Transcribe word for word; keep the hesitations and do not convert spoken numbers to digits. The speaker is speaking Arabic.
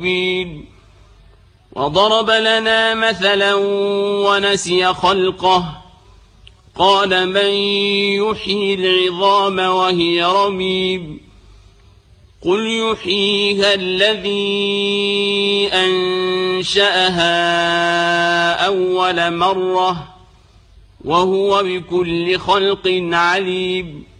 وضرب لنا مثلا ونسي خلقه قال من يحيي العظام وهي رميم قل يحييها الذي أنشأها أول مرة وهو بكل خلق عليم